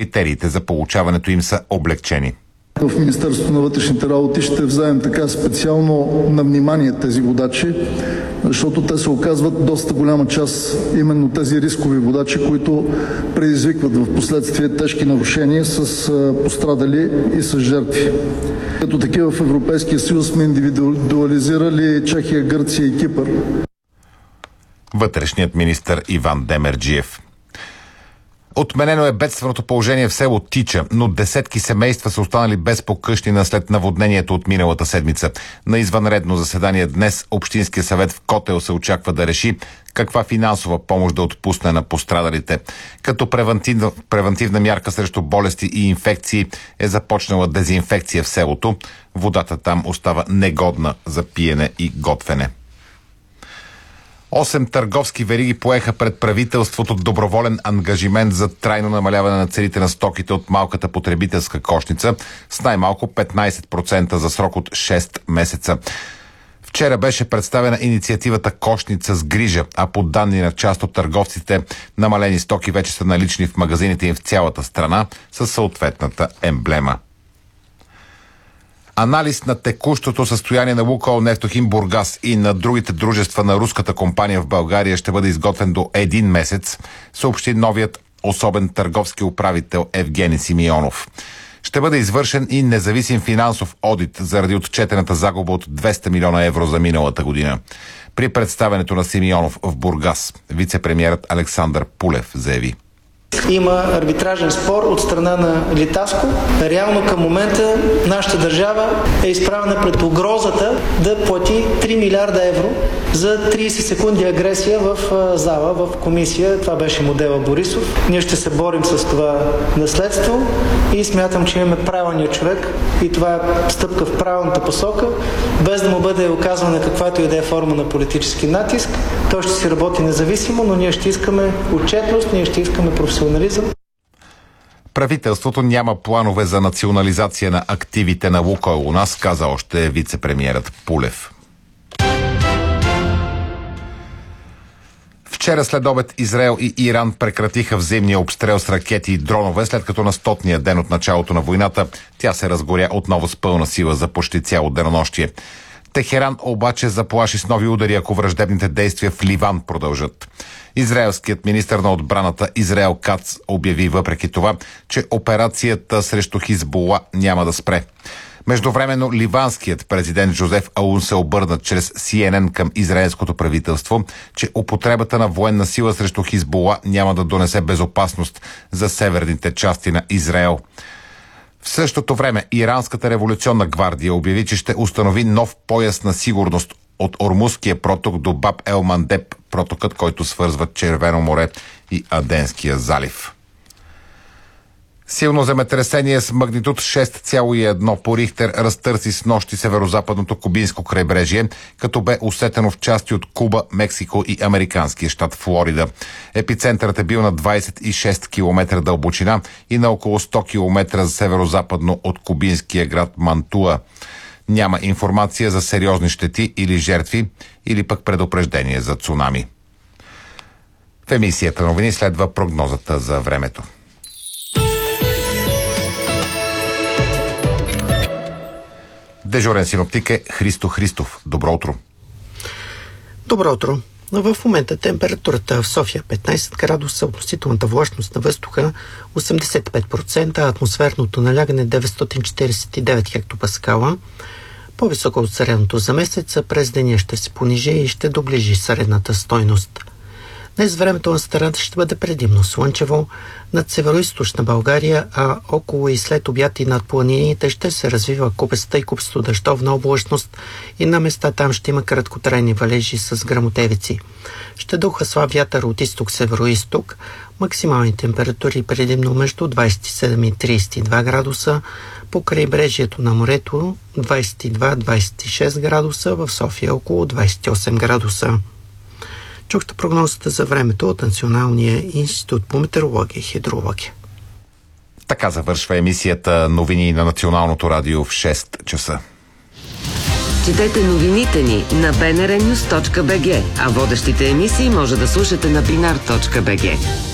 критериите за получаването им са облекчени. В Министерството на вътрешните работи ще вземем така специално на внимание тези водачи, защото те се оказват доста голяма част именно тези рискови водачи, които предизвикват в последствие тежки нарушения с пострадали и с жертви. Като такива в Европейския съюз сме индивидуализирали Чехия, Гърция и Кипър. Вътрешният министър Иван Демерджиев. Отменено е бедственото положение в село Тича, но десетки семейства са останали без покъщнина след наводнението от миналата седмица. На извънредно заседание днес Общинския съвет в Котел се очаква да реши каква финансова помощ да отпусне на пострадалите. Като превантивна мярка срещу болести и инфекции е започнала дезинфекция в селото. Водата там остава негодна за пиене и готвене. 8 търговски вериги поеха пред правителството доброволен ангажимент за трайно намаляване на цените на стоките от малката потребителска кошница с най-малко 15% за срок от 6 месеца. Вчера беше представена инициативата Кошница с грижа, а по данни на част от търговците, намалени стоки вече са налични в магазините им в цялата страна със съответната емблема. Анализ на текущото състояние на Лукойл Нефтохим Бургас и на другите дружества на руската компания в България ще бъде изготвен до 1 месец, съобщи новият особен търговски управител Евгений Симеонов. Ще бъде извършен и независим финансов одит заради отчетената загуба от 200 милиона евро за миналата година. При представянето на Симеонов в Бургас, вице-премиерът Александър Пулев заяви: има арбитражен спор от страна на Литаско. Реално към момента нашата държава е изправена пред угрозата да плати 3 милиарда евро за 30 секунди агресия в зала, в комисия. Това беше модела Борисов. Ние ще се борим с това наследство и смятам, че имаме правилния човек и това е стъпка в правилната посока, без да му бъде оказвана каквато и да е форма на политически натиск. Той ще си работи независимо, но ние ще искаме отчетност, ние ще искаме професионализъм. Правителството няма планове за национализация на активите на Лукойл у нас, каза още вице-премиерът Пулев. Вчера след обед Израел и Иран прекратиха взаимния обстрел с ракети и дронове, след като на 100-ния ден от началото на войната тя се разгоря отново с пълна сила за почти цяло денонощие. Техеран обаче заплаши с нови удари, ако враждебните действия в Ливан продължат. Израелският министър на отбраната Израел Кац обяви въпреки това, че операцията срещу Хизбула няма да спре. Междувременно ливанският президент Жозеф Аун се обърна чрез CNN към израелското правителство, че употребата на военна сила срещу Хизбула няма да донесе безопасност за северните части на Израел. В същото време Иранската революционна гвардия обяви, че ще установи нов пояс на сигурност от Ормузския проток до Баб ел Мандеб, протокът, който свързва Червено море и Аденския залив. Силно земетресение с магнитуд 6,1 по Рихтер разтърси с нощи северозападното кубинско крайбрежие, като бе усетено в части от Куба, Мексико и американския щат Флорида. Епицентърът е бил на 26 км дълбочина и на около 100 км северозападно от кубинския град Мантуа. Няма информация за сериозни щети или жертви, или пък предупреждение за цунами. В емисията новини следва прогнозата за времето. Дежурен синоптик е Христо Христов. Добро утро. Добро утро. В момента температурата в София 15 градуса, относителната влажност на въздуха 85%, а атмосферното налягане 949 хектопаскала. По-високо от средното за месеца, през деня ще се понижи и ще доближи средната стойност. Днес времето на страната ще бъде предимно слънчево над североизточна България, а около и след обяд и над планините ще се развива купеста и купесто дъждовна облачност и на места там ще има краткотрайни валежи с гръмотевици. Ще духа слаб вятър от изток-североизток, максимални температури предимно между 27 и 32 градуса, по крайбрежието на морето 22-26 градуса, в София около 28 градуса. Чухте прогнозата за времето от Националния институт по метеорология и хидрология. Така завършва емисията новини на Националното радио в 6 часа. Четете новините ни на bnrnews.bg, а водещите емисии може да слушате на binar.bg.